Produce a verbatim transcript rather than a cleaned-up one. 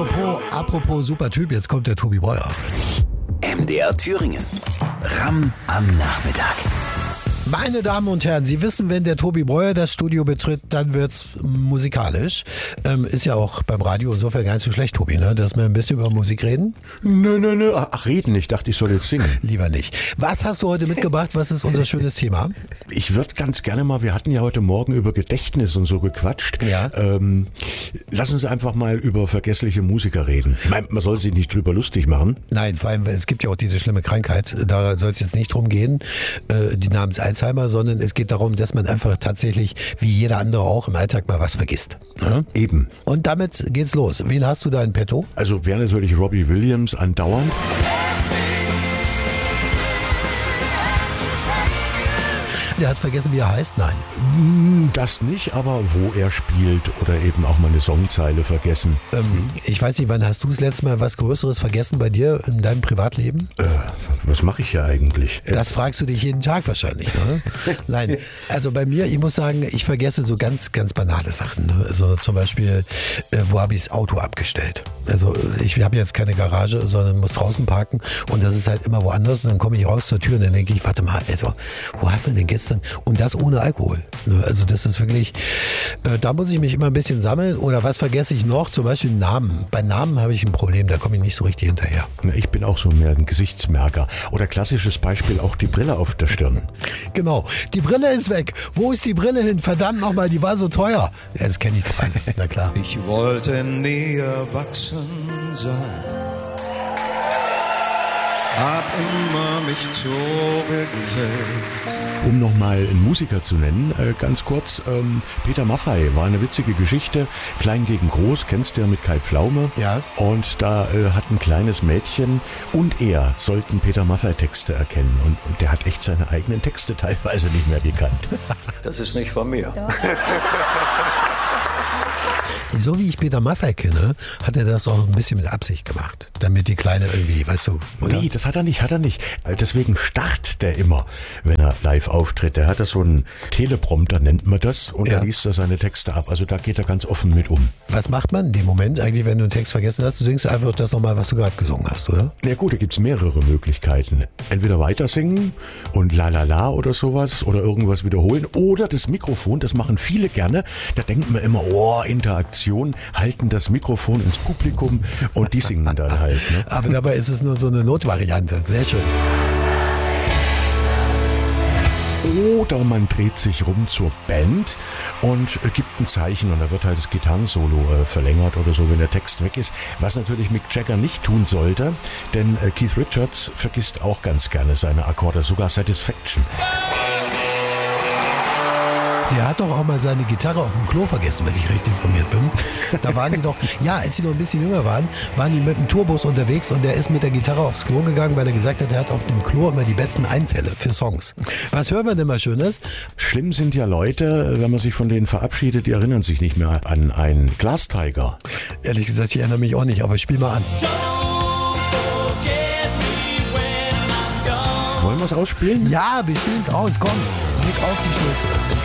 Apropos, apropos super Typ, jetzt kommt der Tobi Breuer. M D R Thüringen. Ram am Nachmittag. Meine Damen und Herren, Sie wissen, wenn der Tobi Breuer das Studio betritt, dann wird's musikalisch. Ähm, ist ja auch beim Radio insofern gar nicht so schlecht, Tobi, ne? Dass wir ein bisschen über Musik reden. Nö, nö, nö. Ach, reden. Ich dachte, ich soll jetzt singen. Lieber nicht. Was hast du heute mitgebracht? Was ist unser schönes Thema? Ich würde ganz gerne mal, wir hatten ja heute Morgen über Gedächtnis und so gequatscht. Ja. Ähm, lass uns einfach mal über vergessliche Musiker reden. Ich meine, man soll sich nicht drüber lustig machen. Nein, vor allem, es gibt ja auch diese schlimme Krankheit. Da soll es jetzt nicht drum gehen, äh, die namens Alzheimer, sondern es geht darum, dass man einfach tatsächlich, wie jeder andere auch, im Alltag mal was vergisst. Ne? Eben. Und damit geht's los. Wen hast du da in petto? Also wäre natürlich Robbie Williams andauernd. Der hat vergessen, wie er heißt? Nein. Das nicht, aber wo er spielt oder eben auch mal eine Songzeile vergessen. Ähm, ich weiß nicht, wann hast du das letzte Mal was Größeres vergessen bei dir in deinem Privatleben? Äh, was mache ich hier eigentlich? Das fragst du dich jeden Tag wahrscheinlich, ne? Nein, also bei mir, ich muss sagen, ich vergesse so ganz, ganz banale Sachen. Ne? Also zum Beispiel, äh, wo habe ich das Auto abgestellt? Also ich habe jetzt keine Garage, sondern muss draußen parken und das ist halt immer woanders und dann komme ich raus zur Tür und dann denke ich, warte mal, also, wo hat man denn gestern? Und das ohne Alkohol. Ne? Also das ist wirklich, äh, da muss ich mich immer ein bisschen sammeln oder was vergesse ich noch? Zum Beispiel Namen. Bei Namen habe ich ein Problem, da komme ich nicht so richtig hinterher. Ich bin auch so mehr ein Gesichtsmerker. Oder klassisches Beispiel auch die Brille auf der Stirn. Genau. Die Brille ist weg. Wo ist die Brille hin? Verdammt nochmal, die war so teuer. Ja, das kenne ich doch alles. Na klar. Ich wollte nie erwachsen sein, hab immer mich zurückgesetzt. Um nochmal einen Musiker zu nennen, äh, ganz kurz, ähm, Peter Maffay war eine witzige Geschichte, Klein gegen Groß, kennst du ja mit Kai Pflaume. Ja. Und da äh, hat ein kleines Mädchen und er sollten Peter Maffay Texte erkennen und, und der hat echt seine eigenen Texte teilweise nicht mehr gekannt. Das ist nicht von mir. So wie ich Peter Maffay kenne, hat er das auch ein bisschen mit Absicht gemacht. Damit die Kleine irgendwie, weißt du, oder? Nee, das hat er nicht, hat er nicht. Deswegen starrt der immer, wenn er live auftritt. Der hat da so einen Teleprompter, nennt man das, und Ja. er liest da seine Texte ab. Also da geht er ganz offen mit um. Was macht man in dem Moment eigentlich, wenn du einen Text vergessen hast? Du singst einfach das nochmal, was du gerade gesungen hast, oder? Ja gut, da gibt's mehrere Möglichkeiten. Entweder weiter singen und la la la oder sowas oder irgendwas wiederholen oder das Mikrofon, das machen viele gerne. Da denkt man immer, oh, Interaktion, halten das Mikrofon ins Publikum und die singen dann halt. Ne? Aber dabei ist es nur so eine Notvariante. Sehr schön. Oder man dreht sich rum zur Band und äh, gibt ein Zeichen und da wird halt das Gitarrensolo äh, verlängert oder so, wenn der Text weg ist. Was natürlich Mick Jagger nicht tun sollte, denn äh, Keith Richards vergisst auch ganz gerne seine Akkorde, sogar Satisfaction. Der hat doch auch mal seine Gitarre auf dem Klo vergessen, wenn ich richtig informiert bin. Da waren die doch, ja, als sie noch ein bisschen jünger waren, waren die mit dem Tourbus unterwegs und der ist mit der Gitarre aufs Klo gegangen, weil er gesagt hat, er hat auf dem Klo immer die besten Einfälle für Songs. Was hören wir denn mal Schönes? Schlimm sind ja Leute, wenn man sich von denen verabschiedet, die erinnern sich nicht mehr an einen Glass Tiger. Ehrlich gesagt, ich erinnere mich auch nicht, aber ich spiel mal an. Wollen wir es ausspielen? Ja, wir spielen es aus, komm, Blick auf die Schulze.